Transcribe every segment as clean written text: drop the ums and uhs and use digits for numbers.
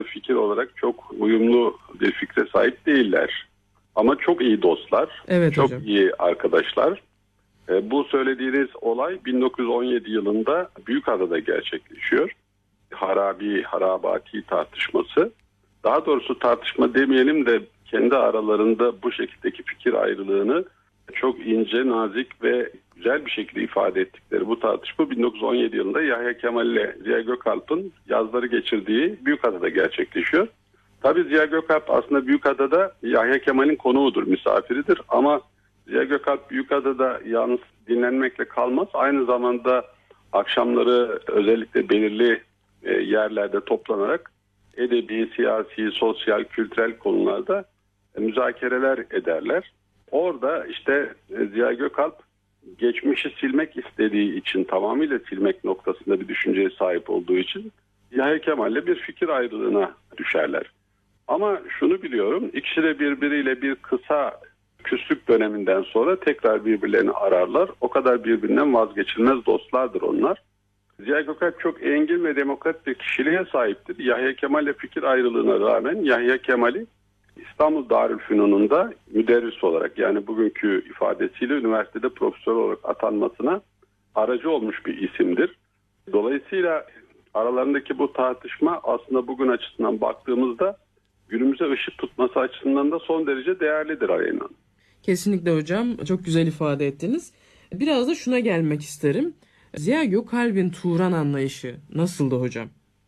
fikir olarak çok uyumlu bir fikre sahip değiller. Ama çok iyi dostlar, Evet çok hocam. iyi arkadaşlar. Bu söylediğiniz olay 1917 yılında Büyükada'da gerçekleşiyor. Harabati tartışması. Daha doğrusu tartışma demeyelim de kendi aralarında bu şekildeki fikir ayrılığını çok ince, nazik ve güzel bir şekilde ifade ettikleri bu tartışma 1917 yılında Yahya Kemal ile Ziya Gökalp'ın yazları geçirdiği Büyükada'da gerçekleşiyor. Tabii Ziya Gökalp aslında Büyükada'da Yahya Kemal'in konuğudur, misafiridir ama Ziya Gökalp Büyükada'da yalnız dinlenmekle kalmaz. Aynı zamanda akşamları özellikle belirli yerlerde toplanarak edebi, siyasi, sosyal, kültürel konularda müzakereler ederler. Orada işte Ziya Gökalp geçmişi silmek istediği için, tamamıyla silmek noktasında bir düşünceye sahip olduğu için Yahya Kemal'le bir fikir ayrılığına düşerler. Ama şunu biliyorum, ikisi de birbiriyle bir kısa küslük döneminden sonra tekrar birbirlerini ararlar. O kadar birbirinden vazgeçilmez dostlardır onlar. Ziya Gökalp çok engin ve demokrat bir kişiliğe sahiptir. Yahya Kemal'le fikir ayrılığına rağmen Yahya Kemal'i İstanbul Darülfünun'unda müderris olarak, yani bugünkü ifadesiyle üniversitede profesör olarak atanmasına aracı olmuş bir isimdir. Dolayısıyla aralarındaki bu tartışma aslında bugün açısından baktığımızda günümüze ışık tutması açısından da son derece değerlidir Aleyna. Kesinlikle hocam. Çok güzel ifade ettiniz. Biraz da şuna gelmek isterim. Ziya Gökalp'in Turan anlayışı nasıldı hocam?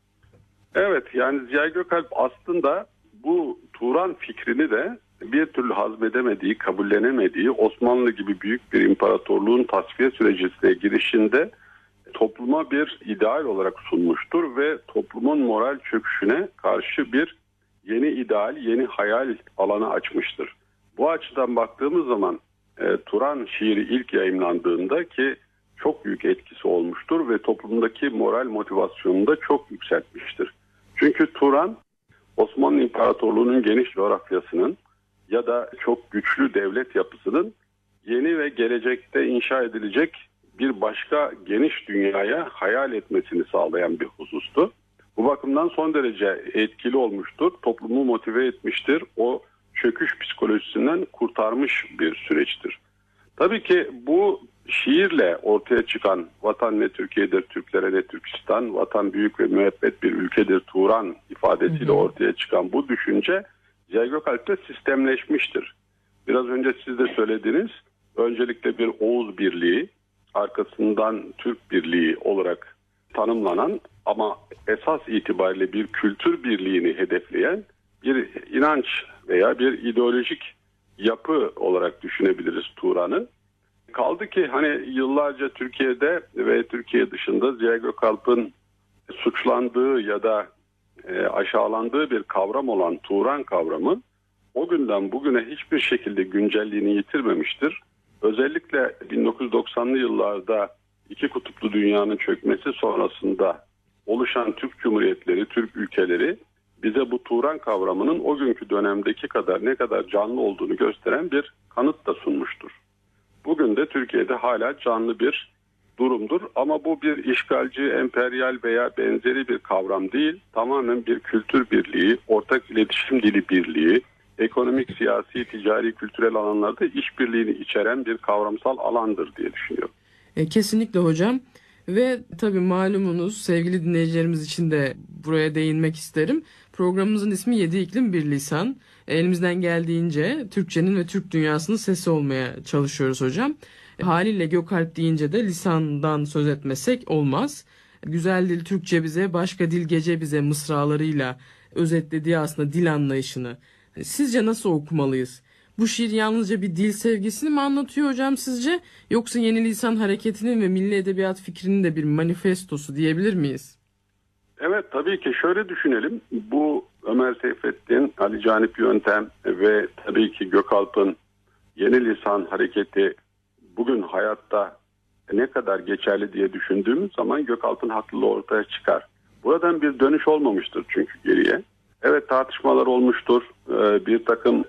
Evet, yani Ziya Gökalp aslında bu Turan fikrini de bir türlü hazmedemediği, kabullenemediği Osmanlı gibi büyük bir imparatorluğun tasfiye sürecine girişinde topluma bir ideal olarak sunmuştur ve toplumun moral çöküşüne karşı bir yeni ideal, yeni hayal alanı açmıştır. Bu açıdan baktığımız zaman Turan şiiri ilk yayımlandığında ki çok büyük etkisi olmuştur ve toplumdaki moral motivasyonunu da çok yükseltmiştir. Çünkü Turan Osmanlı İmparatorluğu'nun geniş coğrafyasının ya da çok güçlü devlet yapısının yeni ve gelecekte inşa edilecek bir başka geniş dünyaya hayal etmesini sağlayan bir husustu. Bu bakımdan son derece etkili olmuştur. Toplumu motive etmiştir. O çöküş psikolojisinden kurtarmış bir süreçtir. Tabii ki bu şiirle ortaya çıkan vatan ne Türkiye'dir, Türklere ne Türkistan, vatan büyük ve müebbet bir ülkedir Turan ifadesiyle ortaya çıkan bu düşünce Ziya Gökalp'te sistemleşmiştir. Biraz önce siz de söylediniz, öncelikle bir Oğuz Birliği, arkasından Türk Birliği olarak tanımlanan ama esas itibariyle bir kültür birliğini hedefleyen bir inanç veya bir ideolojik yapı olarak düşünebiliriz Turan'ı. Kaldı ki hani yıllarca Türkiye'de ve Türkiye dışında Ziya Gökalp'ın suçlandığı ya da aşağılandığı bir kavram olan Turan kavramı o günden bugüne hiçbir şekilde güncelliğini yitirmemiştir. Özellikle 1990'lı yıllarda iki kutuplu dünyanın çökmesi sonrasında oluşan Türk Cumhuriyetleri, Türk ülkeleri bize bu Turan kavramının o günkü dönemdeki kadar ne kadar canlı olduğunu gösteren bir kanıt da sunmuştur. Bugün de Türkiye'de hala canlı bir durumdur ama bu bir işgalci, emperyal veya benzeri bir kavram değil. Tamamen bir kültür birliği, ortak iletişim dili birliği, ekonomik, siyasi, ticari, kültürel alanlarda işbirliğini içeren bir kavramsal alandır diye düşünüyorum. Kesinlikle hocam. Ve tabii malumunuz sevgili dinleyicilerimiz için de buraya değinmek isterim. Programımızın ismi 7 İklim Bir Lisan. Elimizden geldiğince Türkçenin ve Türk dünyasının sesi olmaya çalışıyoruz hocam. Haliyle Gökalp deyince de lisandan söz etmesek olmaz. Güzel dil Türkçe bize, başka dil gece bize mısralarıyla özetlediği aslında dil anlayışını. Sizce nasıl okumalıyız? Bu şiir yalnızca bir dil sevgisini mi anlatıyor hocam sizce? Yoksa yeni lisan hareketinin ve milli edebiyat fikrinin de bir manifestosu diyebilir miyiz? Evet, tabii ki şöyle düşünelim. Bu Ömer Seyfettin, Ali Canip Yöntem ve tabii ki Gökalp'ın yeni lisan hareketi bugün hayatta ne kadar geçerli diye düşündüğümüz zaman Gökalp'ın haklılığı ortaya çıkar. Buradan bir dönüş olmamıştır çünkü geriye. Evet, tartışmalar olmuştur. Bir takım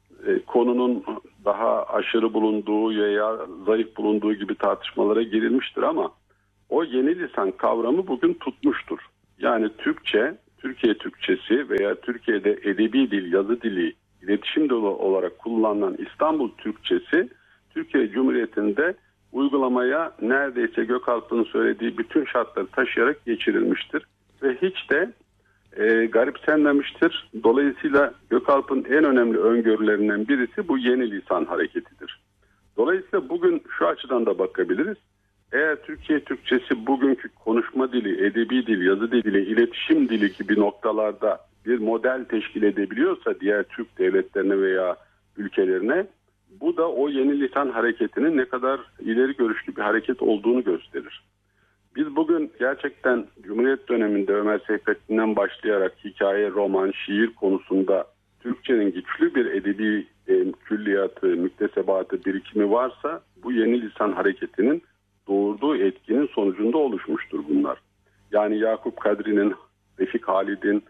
konunun daha aşırı bulunduğu veya zayıf bulunduğu gibi tartışmalara girilmiştir ama o yeni lisan kavramı bugün tutmuştur. Yani Türkçe, Türkiye Türkçesi veya Türkiye'de edebi dil, yazı dili, iletişim dili olarak kullanılan İstanbul Türkçesi Türkiye Cumhuriyeti'nde uygulamaya neredeyse Gökalp'ın söylediği bütün şartları taşıyarak geçirilmiştir. Ve hiç de garipsenmemiştir. Dolayısıyla Gökalp'ın en önemli öngörülerinden birisi bu yeni lisan hareketidir. Dolayısıyla bugün şu açıdan da bakabiliriz. Eğer Türkiye Türkçesi bugünkü konuşma dili, edebi dil, yazı dili, iletişim dili gibi noktalarda bir model teşkil edebiliyorsa diğer Türk devletlerine veya ülkelerine, bu da o yeni lisan hareketinin ne kadar ileri görüşlü bir hareket olduğunu gösterir. Biz bugün gerçekten Cumhuriyet döneminde Ömer Seyfettin'den başlayarak hikaye, roman, şiir konusunda Türkçenin güçlü bir edebi külliyatı, müktesebatı, birikimi varsa bu yeni lisan hareketinin doğurduğu etkinin sonucunda oluşmuştur bunlar. Yani Yakup Kadri'nin, Refik Halid'in,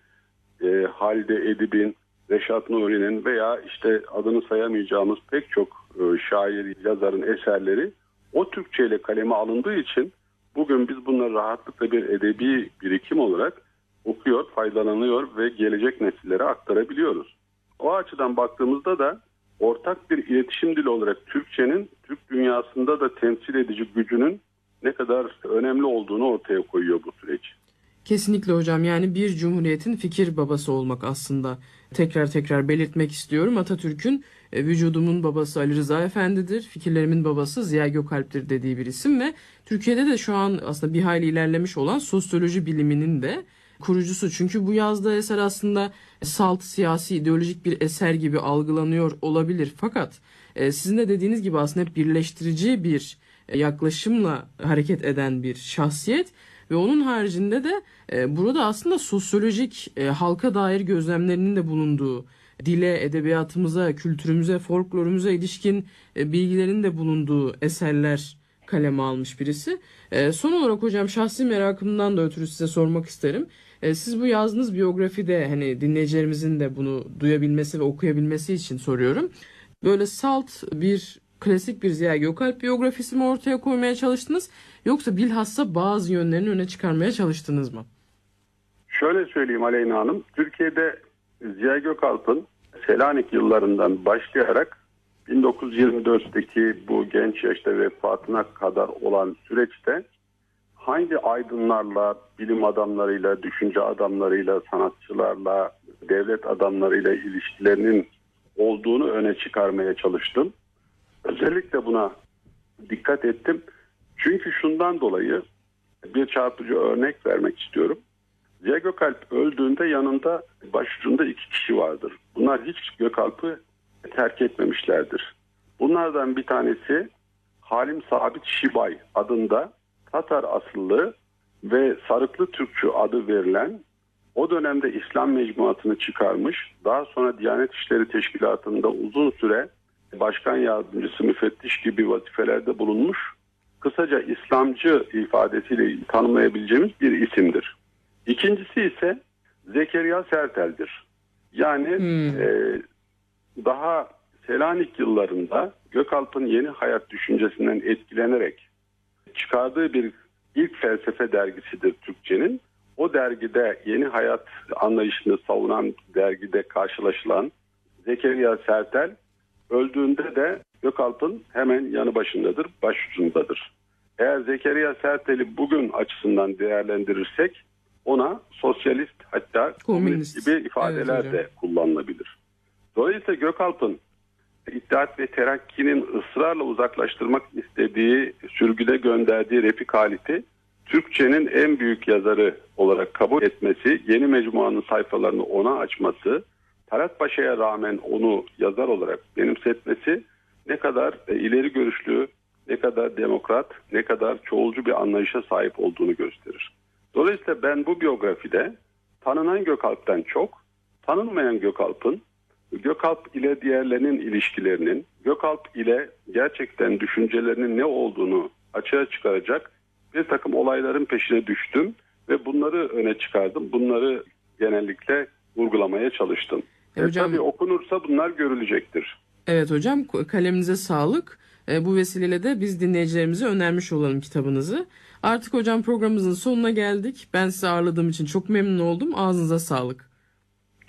Halide Edip'in, Reşat Nuri'nin veya işte adını sayamayacağımız pek çok şair, yazarın eserleri o Türkçe ile kaleme alındığı için bugün biz bunları rahatlıkla bir edebi birikim olarak okuyor, faydalanıyor ve gelecek nesillere aktarabiliyoruz. O açıdan baktığımızda da ortak bir iletişim dili olarak Türkçenin Türk dünyasında da temsil edici gücünün ne kadar önemli olduğunu ortaya koyuyor bu süreç. Kesinlikle hocam, yani bir cumhuriyetin fikir babası olmak aslında. Tekrar belirtmek istiyorum. Atatürk'ün vücudumun babası Ali Rıza Efendi'dir, fikirlerimin babası Ziya Gökalp'tir dediği bir isim ve Türkiye'de de şu an aslında bir hayli ilerlemiş olan sosyoloji biliminin de kurucusu. Çünkü bu yazdığı eser aslında salt siyasi ideolojik bir eser gibi algılanıyor olabilir. Fakat sizin de dediğiniz gibi aslında hep birleştirici bir yaklaşımla hareket eden bir şahsiyet. Ve onun haricinde de burada aslında sosyolojik halka dair gözlemlerinin de bulunduğu, dile, edebiyatımıza, kültürümüze, folklorumuza ilişkin bilgilerin de bulunduğu eserler kaleme almış birisi. Son olarak hocam, şahsi merakımdan da ötürü size sormak isterim. Siz bu yazdığınız biyografide, hani dinleyicilerimizin de bunu duyabilmesi ve okuyabilmesi için soruyorum. Böyle salt bir klasik bir Ziya Gökalp biyografisi mi ortaya koymaya çalıştınız, yoksa bilhassa bazı yönlerini öne çıkarmaya çalıştınız mı? Şöyle söyleyeyim Aleyna Hanım, Türkiye'de Ziya Gökalp'ın Selanik yıllarından başlayarak 1924'teki bu genç yaşta vefatına kadar olan süreçte hangi aydınlarla, bilim adamlarıyla, düşünce adamlarıyla, sanatçılarla, devlet adamlarıyla ilişkilerinin olduğunu öne çıkarmaya çalıştım. Özellikle buna dikkat ettim. Çünkü şundan dolayı bir çarpıcı örnek vermek istiyorum. Ziya Gökalp öldüğünde yanında başucunda 2 kişi vardır. Bunlar hiç Gökalp'ı terk etmemişlerdir. Bunlardan bir tanesi Halim Sabit Şibay adında Tatar asıllı ve Sarıklı Türkçü adı verilen, o dönemde İslam mecmuatını çıkarmış, daha sonra Diyanet İşleri Teşkilatı'nda uzun süre başkan yardımcısı, müfettiş gibi vazifelerde bulunmuş, kısaca İslamcı ifadesiyle tanımlayabileceğimiz bir isimdir. İkincisi ise Zekeriya Sertel'dir. Yani daha Selanik yıllarında Gökalp'ın yeni hayat düşüncesinden etkilenerek çıkardığı bir ilk felsefe dergisidir Türkçenin. O dergide yeni hayat anlayışını savunan, dergide karşılaşılan Zekeriya Sertel öldüğünde de Gökalp'ın hemen yanı başındadır, başucundadır. Eğer Zekeriya Sertel'i bugün açısından değerlendirirsek ona sosyalist, hatta komünist gibi ifadeler de kullanılabilir. Dolayısıyla Gökalp'ın İttihat ve Terakki'nin ısrarla uzaklaştırmak istediği, sürgüde gönderdiği Refik Halit'i Türkçenin en büyük yazarı olarak kabul etmesi, yeni mecmuanın sayfalarını ona açması, Talat Paşa'ya rağmen onu yazar olarak benimsetmesi ne kadar ileri görüşlü, ne kadar demokrat, ne kadar çoğulcu bir anlayışa sahip olduğunu gösterir. Dolayısıyla ben bu biyografide tanınan Gökalp'ten çok, tanınmayan Gökalp'ın, Gökalp ile diğerlerinin ilişkilerinin, Gökalp ile gerçekten düşüncelerinin ne olduğunu açığa çıkaracak bir takım olayların peşine düştüm ve bunları öne çıkardım. Bunları genellikle vurgulamaya çalıştım. Hocam, tabii okunursa bunlar görülecektir. Evet hocam, kaleminize sağlık. Bu vesileyle de biz dinleyicilerimize önermiş olalım kitabınızı. Artık hocam programımızın sonuna geldik. Ben sizi ağırladığım için çok memnun oldum. Ağzınıza sağlık.